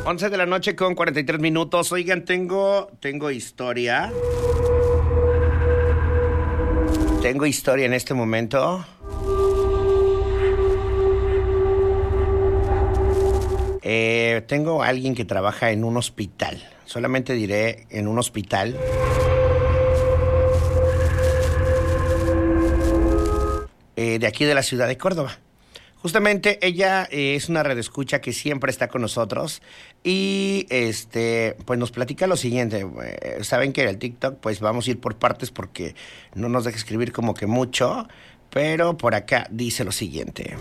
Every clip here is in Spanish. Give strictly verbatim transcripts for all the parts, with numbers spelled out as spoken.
once de la noche con cuarenta y tres minutos. Oigan, tengo, tengo historia. Tengo historia en este momento. Eh, tengo a alguien que trabaja en un hospital. Solamente diré en un hospital. Eh, de aquí de la ciudad de Córdoba. Justamente ella eh, es una radioescucha que siempre está con nosotros y este pues nos platica lo siguiente. Eh, Saben que en el TikTok pues vamos a ir por partes porque no nos deja escribir como que mucho, pero por acá dice lo siguiente.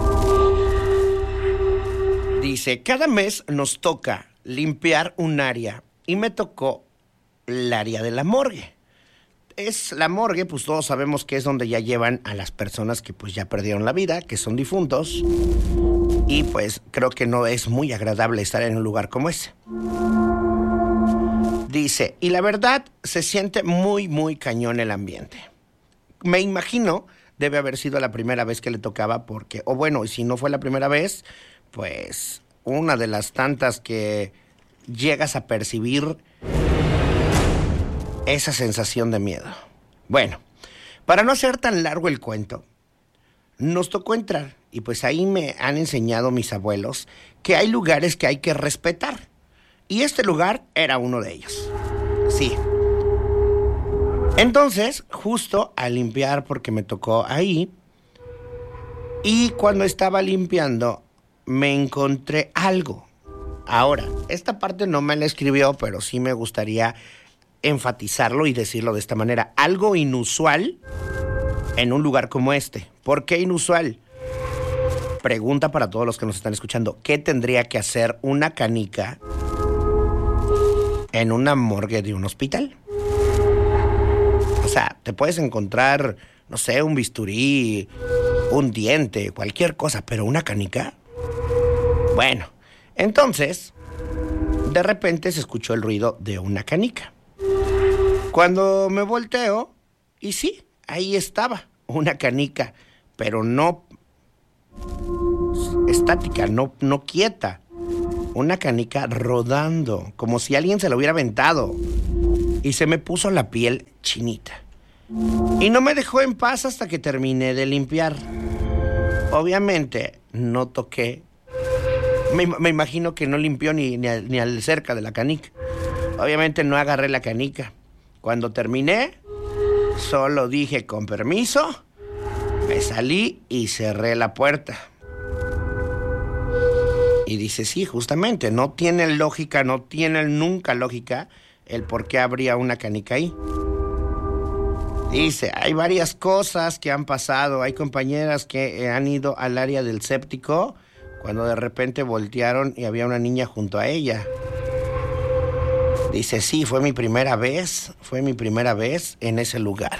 Dice, cada mes nos toca limpiar un área y me tocó el área de la morgue. Es la morgue, pues todos sabemos que es donde ya llevan a las personas que pues ya perdieron la vida, que son difuntos. Y pues creo que no es muy agradable estar en un lugar como ese. Dice, y la verdad se siente muy, muy cañón el ambiente. Me imagino debe haber sido la primera vez que le tocaba porque, o bueno, y si no fue la primera vez, pues una de las tantas que llegas a percibir esa sensación de miedo. Bueno, para no hacer tan largo el cuento, nos tocó entrar y pues ahí me han enseñado mis abuelos que hay lugares que hay que respetar. Y este lugar era uno de ellos. Sí. Entonces, justo al limpiar, porque me tocó ahí, y cuando estaba limpiando, me encontré algo. Ahora, esta parte no me la escribió, pero sí me gustaría enfatizarlo y decirlo de esta manera. Algo inusual en un lugar como este. ¿Por qué inusual? Pregunta para todos los que nos están escuchando. ¿Qué tendría que hacer una canica en una morgue de un hospital? O sea, te puedes encontrar, no sé, un bisturí, un diente, cualquier cosa, pero una canica. Bueno, entonces, de repente se escuchó el ruido de una canica. Cuando me volteo, y sí, ahí estaba, una canica, pero no estática, no, no quieta. Una canica rodando, como si alguien se la hubiera aventado. Y se me puso la piel chinita. Y no me dejó en paz hasta que terminé de limpiar. Obviamente, no toqué. Me, me imagino que no limpió ni, ni, al, ni al cerca de la canica. Obviamente no agarré la canica. Cuando terminé, solo dije con permiso, me salí y cerré la puerta. Y dice, sí, justamente, no tiene lógica, no tiene nunca lógica el por qué habría una canica ahí. Dice, hay varias cosas que han pasado, hay compañeras que han ido al área del séptico cuando de repente voltearon y había una niña junto a ella. Dice, sí, fue mi primera vez, fue mi primera vez en ese lugar.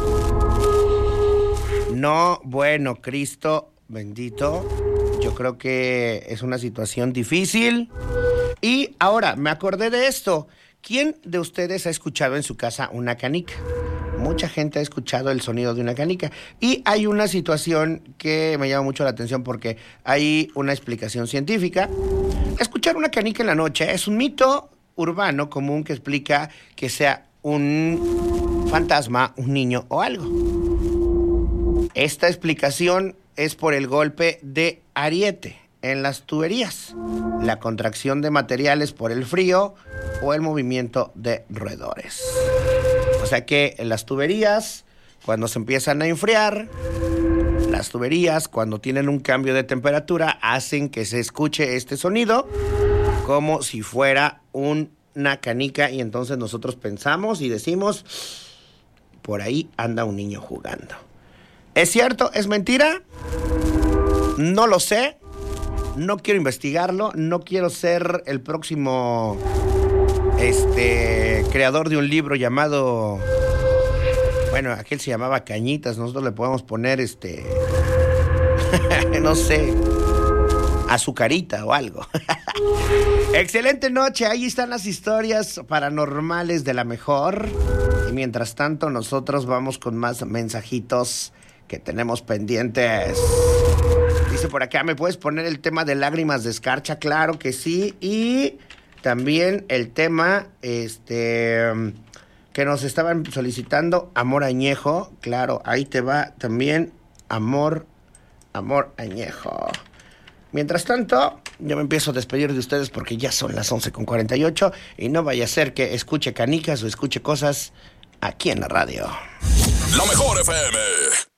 No, bueno, Cristo bendito, yo creo que es una situación difícil. Y ahora, me acordé de esto. ¿Quién de ustedes ha escuchado en su casa una canica? Mucha gente ha escuchado el sonido de una canica. Y hay una situación que me llama mucho la atención porque hay una explicación científica. Escuchar una canica en la noche es un mito urbano común que explica que sea un fantasma, un niño o algo. Esta explicación es por el golpe de ariete en las tuberías, la contracción de materiales por el frío o el movimiento de roedores. O sea que en las tuberías, cuando se empiezan a enfriar, las tuberías, cuando tienen un cambio de temperatura, hacen que se escuche este sonido como si fuera un, una canica, y entonces nosotros pensamos y decimos, por ahí anda un niño jugando. ¿Es cierto? ¿Es mentira? No lo sé. No quiero investigarlo. No quiero ser el próximo este creador de un libro llamado, bueno, aquel se llamaba Cañitas. Nosotros le podemos poner este no sé, azucarita o algo. Excelente noche, ahí están las historias paranormales de la mejor. Y mientras tanto nosotros vamos con más mensajitos que tenemos pendientes. Dice por acá, ¿me puedes poner el tema de Lágrimas de Escarcha? Claro que sí. Y también el tema este que nos estaban solicitando, Amor Añejo. Claro, ahí te va también Amor, Amor Añejo. Mientras tanto, yo me empiezo a despedir de ustedes porque ya son las once con cuarenta y ocho y no vaya a ser que escuche canicas o escuche cosas aquí en la radio. La Mejor F M.